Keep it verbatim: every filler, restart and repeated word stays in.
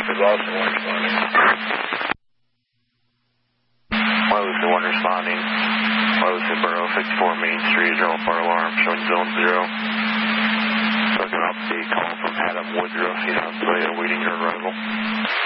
There's also one responding. Lotus one responding. Lotus at Borough fifty-four Main Street, zero four alarm, showing zone zero. Looking up the call from Adam Woodruff, he's on site awaiting your arrival.